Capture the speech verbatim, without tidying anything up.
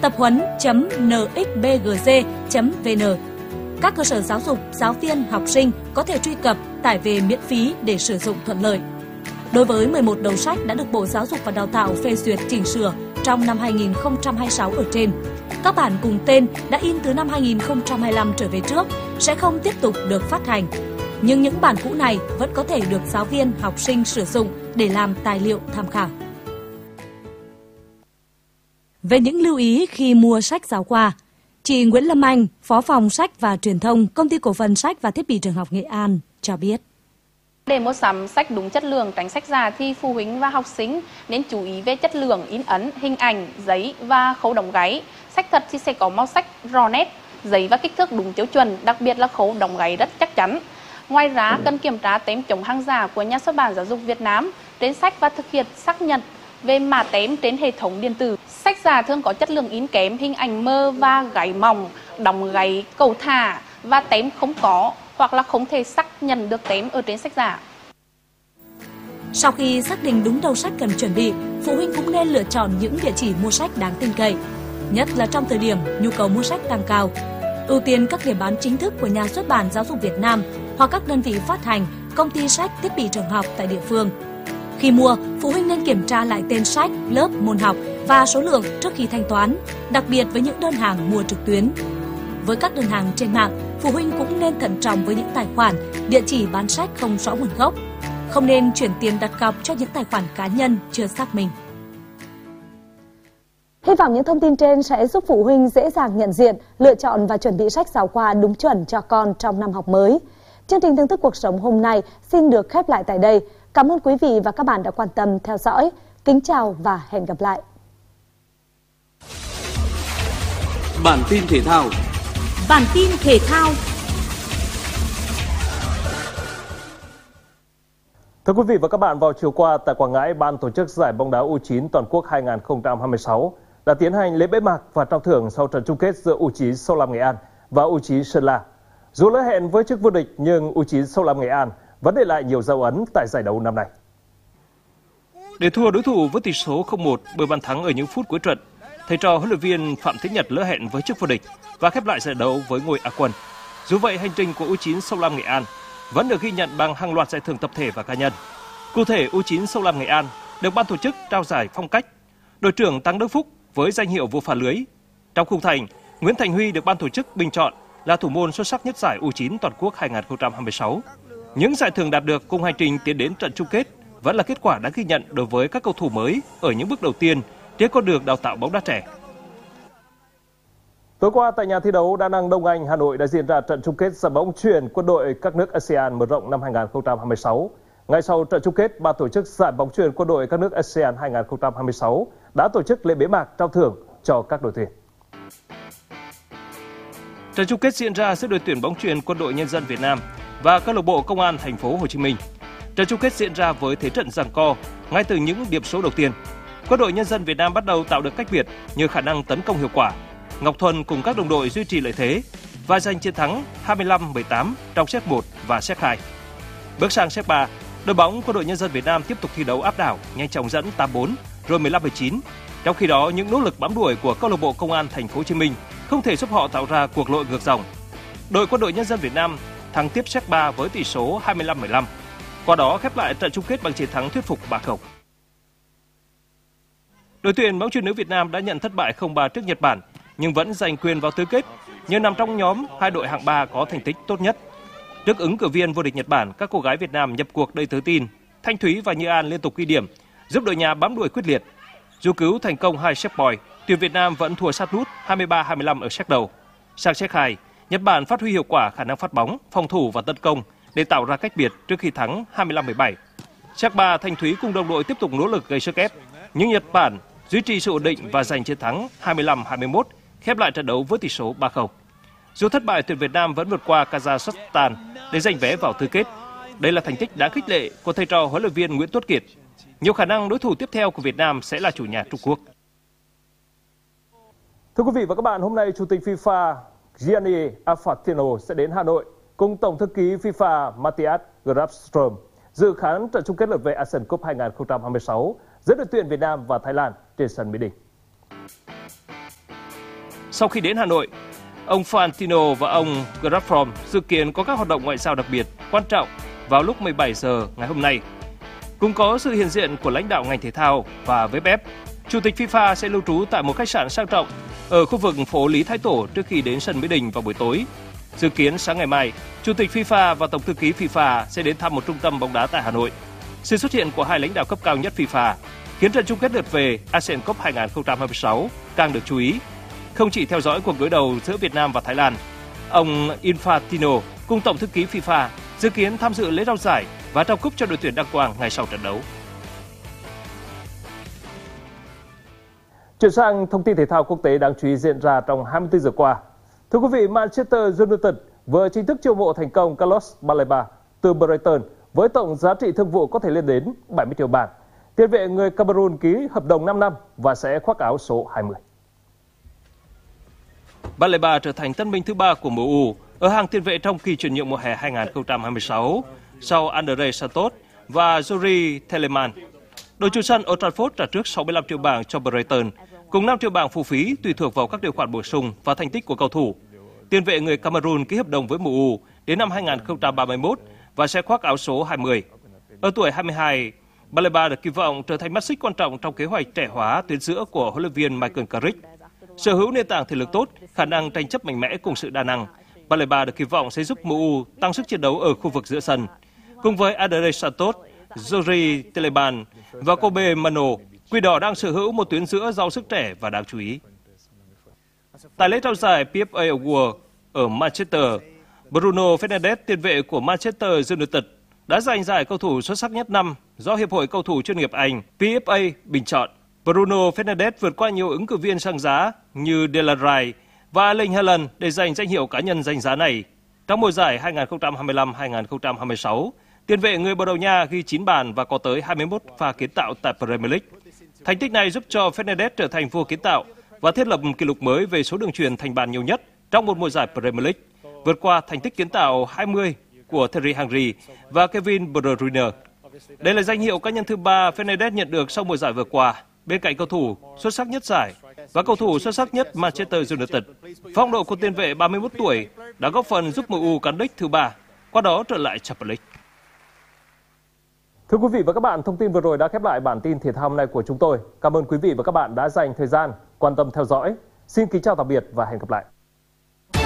tập huấn chấm n x b g g chấm v n. Các cơ sở giáo dục, giáo viên, học sinh có thể truy cập, tải về miễn phí để sử dụng thuận lợi. Đối với mười một đầu sách đã được Bộ Giáo dục và Đào tạo phê duyệt chỉnh sửa trong năm hai nghìn không trăm hai mươi sáu ở trên, các bản cùng tên đã in từ năm hai nghìn không trăm hai mươi lăm trở về trước sẽ không tiếp tục được phát hành. Nhưng những bản cũ này vẫn có thể được giáo viên, học sinh sử dụng để làm tài liệu tham khảo. Về những lưu ý khi mua sách giáo khoa, chị Nguyễn Lâm Anh, Phó phòng sách và truyền thông, Công ty Cổ phần Sách và Thiết bị Trường học Nghệ An cho biết. Để mua sắm sách đúng chất lượng, tránh sách giả thì phụ huynh và học sinh nên chú ý về chất lượng in ấn, hình ảnh, giấy và khâu đóng gáy. Sách thật thì sẽ có màu sắc rõ nét, giấy và kích thước đúng tiêu chuẩn, đặc biệt là khâu đóng gáy rất chắc chắn. Ngoài ra, cần kiểm tra tem chống hàng giả của Nhà xuất bản Giáo dục Việt Nam trên sách và thực hiện xác nhận về mã tem trên hệ thống điện tử. Sách giả thường có chất lượng in kém, hình ảnh mơ và gáy mỏng, đóng gáy cầu thả và tem không có hoặc là không thể xác nhận được tem ở trên sách giả. Sau khi xác định đúng đầu sách cần chuẩn bị, phụ huynh cũng nên lựa chọn những địa chỉ mua sách đáng tin cậy, nhất là trong thời điểm nhu cầu mua sách tăng cao. Ưu tiên các điểm bán chính thức của Nhà xuất bản Giáo dục Việt Nam hoặc các đơn vị phát hành, công ty sách, thiết bị trường học tại địa phương. Khi mua, phụ huynh nên kiểm tra lại tên sách, lớp, môn học và số lượng trước khi thanh toán, đặc biệt với những đơn hàng mua trực tuyến. Với các đơn hàng trên mạng, phụ huynh cũng nên thận trọng với những tài khoản, địa chỉ bán sách không rõ nguồn gốc. Không nên chuyển tiền đặt cọc cho những tài khoản cá nhân chưa xác minh. Hy vọng những thông tin trên sẽ giúp phụ huynh dễ dàng nhận diện, lựa chọn và chuẩn bị sách giáo khoa đúng chuẩn cho con trong năm học mới. Chương trình Thưởng thức cuộc sống hôm nay xin được khép lại tại đây. Cảm ơn quý vị và các bạn đã quan tâm theo dõi. Kính chào và hẹn gặp lại. Bản tin thể thao. Bản tin thể thao. Thưa quý vị và các bạn, vào chiều qua tại Quảng Ngãi, Ban tổ chức giải bóng đá U chín toàn quốc hai nghìn không trăm hai mươi sáu đã tiến hành lễ bế mạc và trao thưởng sau trận chung kết giữa U chín Sông Lam Nghệ An và U chín Sơn La. Dù lỡ hẹn với chức vô địch nhưng U chín Sông Lam Nghệ An vẫn để lại nhiều dấu ấn tại giải đấu năm nay. Để thua đối thủ với tỷ số không một bởi bàn thắng ở những phút cuối trận, thầy trò huấn luyện viên Phạm Thế Nhật lỡ hẹn với chức vô địch và khép lại giải đấu với ngôi Á quân. Dù vậy, hành trình của U chín Sông Lam Nghệ An vẫn được ghi nhận bằng hàng loạt giải thưởng tập thể và cá nhân. Cụ thể, U chín Sông Lam Nghệ An được ban tổ chức trao giải phong cách, đội trưởng Tăng Đức Phúc với danh hiệu vua phá lưới. Trong khung thành, Nguyễn Thành Huy được ban tổ chức bình chọn là thủ môn xuất sắc nhất giải U chín toàn quốc hai nghìn không trăm hai mươi sáu. Những giải thưởng đạt được cùng hành trình tiến đến trận chung kết vẫn là kết quả đáng ghi nhận đối với các cầu thủ mới ở những bước đầu tiên trên con đường đào tạo bóng đá trẻ. Tối qua tại nhà thi đấu Đa Năng Đông Anh, Hà Nội đã diễn ra trận chung kết giải bóng chuyền quân đội các nước a sê an mở rộng năm hai nghìn không trăm hai mươi sáu. Ngay sau trận chung kết, ban tổ chức giải bóng chuyền quân đội các nước a sê an hai nghìn không trăm hai mươi sáu đã tổ chức lễ bế mạc trao thưởng cho các đội tuyển. Trận chung kết diễn ra giữa đội tuyển bóng chuyền Quân đội Nhân dân Việt Nam và câu lạc bộ Công an Thành phố Hồ Chí Minh. Trận chung kết diễn ra với thế trận giằng co ngay từ những điểm số đầu tiên. Quân đội Nhân dân Việt Nam bắt đầu tạo được cách biệt nhờ khả năng tấn công hiệu quả. Ngọc Thuần cùng các đồng đội duy trì lợi thế và giành chiến thắng hai mươi lăm mười tám trong set một và set hai. Bước sang set ba, đội bóng Quân đội Nhân dân Việt Nam tiếp tục thi đấu áp đảo, nhanh chóng dẫn tám bốn rồi mười lăm mười chín. Trong khi đó, những nỗ lực bám đuổi của câu lạc bộ Công an Thành phố Hồ Chí Minh không thể giúp họ tạo ra cuộc lội ngược dòng. Đội Quân đội Nhân dân Việt Nam thắng tiếp set ba với tỷ số hai mươi lăm mười lăm. Qua đó khép lại trận chung kết bằng chiến thắng thuyết phục ba không. Đội tuyển bóng chuyền nữ Việt Nam đã nhận thất bại không ba trước Nhật Bản nhưng vẫn giành quyền vào tứ kết nhờ nằm trong nhóm hai đội hạng ba có thành tích tốt nhất. Trước ứng cử viên vô địch Nhật Bản, các cô gái Việt Nam nhập cuộc đầy tự tin. Thanh Thúy và Như An liên tục ghi điểm, giúp đội nhà bám đuổi quyết liệt. Dù cứu thành công hai set point, tuyển Việt Nam vẫn thua sát nút hai mươi ba hai mươi lăm ở set đầu. Sang set hai, Nhật Bản phát huy hiệu quả khả năng phát bóng, phòng thủ và tấn công để tạo ra cách biệt trước khi thắng hai mươi lăm mười bảy. Set ba, Thanh Thúy cùng đồng đội tiếp tục nỗ lực gây sức ép, nhưng Nhật Bản duy trì sự ổn định và giành chiến thắng hai mươi lăm hai mươi mốt, khép lại trận đấu với tỷ số ba không. Dù thất bại, tuyển Việt Nam vẫn vượt qua Kazakhstan để giành vé vào tứ kết. Đây là thành tích đáng khích lệ của thầy trò huấn luyện viên Nguyễn Tuất Kiệt. Nhiều khả năng đối thủ tiếp theo của Việt Nam sẽ là chủ nhà Trung Quốc. Thưa quý vị và các bạn, hôm nay Chủ tịch FIFA Gianni Infantino sẽ đến Hà Nội cùng Tổng thư ký FIFA Matthias Grafström dự khán trận chung kết lượt về Asian Cup hai nghìn không trăm hai mươi sáu giữa đội tuyển Việt Nam và Thái Lan trên sân Mỹ Đình. Sau khi đến Hà Nội, ông Fantino và ông Grafrom dự kiến có các hoạt động ngoại giao đặc biệt, quan trọng vào lúc mười bảy giờ ngày hôm nay. Cùng có sự hiện diện của lãnh đạo ngành thể thao và vê ép ép, Chủ tịch FIFA sẽ lưu trú tại một khách sạn sang trọng ở khu vực phố Lý Thái Tổ trước khi đến sân Mỹ Đình vào buổi tối. Dự kiến sáng ngày mai, Chủ tịch FIFA và Tổng thư ký FIFA sẽ đến thăm một trung tâm bóng đá tại Hà Nội. Sự xuất hiện của hai lãnh đạo cấp cao nhất FIFA khiến trận chung kết lượt về a sê an Cup hai không hai sáu càng được chú ý. Không chỉ theo dõi cuộc đối đầu giữa Việt Nam và Thái Lan, ông Infantino cùng Tổng thư ký FIFA dự kiến tham dự lễ trao giải và trao cúp cho đội tuyển đăng quang ngay sau trận đấu. Chuyển sang thông tin thể thao quốc tế đáng chú ý diễn ra trong hai mươi tư giờ qua. Thưa quý vị, Manchester United vừa chính thức chiêu mộ thành công Carlos Baleba từ Brighton với tổng giá trị thương vụ có thể lên đến bảy mươi triệu bảng. Tiền vệ người Cameroon ký hợp đồng năm năm và sẽ khoác áo số hai mươi. Baleba trở thành tân binh thứ ba của em u ở hàng tiền vệ trong kỳ chuyển nhượng mùa hè hai không hai sáu sau Andre Santos và Yuri Telemann. Đội chủ sân Old Trafford trả trước sáu mươi lăm triệu bảng cho Brighton, cùng năm triệu bảng phụ phí tùy thuộc vào các điều khoản bổ sung và thành tích của cầu thủ. Tiền vệ người Cameroon ký hợp đồng với em u đến năm hai không ba mốt và sẽ khoác áo số hai mươi. Ở tuổi hai mươi hai, Baleba được kỳ vọng trở thành mắt xích quan trọng trong kế hoạch trẻ hóa tuyến giữa của huấn luyện viên Michael Carrick. Sở hữu nền tảng thể lực tốt, khả năng tranh chấp mạnh mẽ cùng sự đa năng, Baleba được kỳ vọng sẽ giúp em u tăng sức chiến đấu ở khu vực giữa sân. Cùng với Andre Santos, Yuri Telemann và Kobe Mano, Quỷ Đỏ đang sở hữu một tuyến giữa giàu sức trẻ và đáng chú ý. Tại lễ trao giải pê ép a Award ở Manchester, Bruno Fernandes, tiền vệ của Manchester United, đã giành giải cầu thủ xuất sắc nhất năm do Hiệp hội Cầu thủ chuyên nghiệp Anh pê ép a bình chọn. Bruno Fernandes vượt qua nhiều ứng cử viên sang giá như Declan Rice và Erling Haaland để giành danh hiệu cá nhân danh giá này. Trong mùa giải hai không hai lăm hai không hai sáu, tiền vệ người Bồ Đào Nha ghi chín bàn và có tới hai mươi mốt pha kiến tạo tại Premier League. Thành tích này giúp cho Fernandes trở thành vua kiến tạo và thiết lập kỷ lục mới về số đường chuyền thành bàn nhiều nhất trong một mùa giải Premier League, vượt qua thành tích kiến tạo hai mươi của Thierry Henry và Kevin De Bruyne. Đây là danh hiệu cá nhân thứ ba Fernandes nhận được sau mùa giải vừa qua, bên cạnh cầu thủ xuất sắc nhất giải và cầu thủ xuất sắc nhất Manchester United. Phong độ của tiền vệ ba mươi mốt tuổi đã góp phần giúp em u cán đích thứ ba, qua đó trở lại Champions League. Thưa quý vị và các bạn, thông tin vừa rồi đã khép lại bản tin thể thao hôm nay của chúng tôi. Cảm ơn quý vị và các bạn đã dành thời gian quan tâm theo dõi. Xin kính chào tạm biệt và hẹn gặp lại.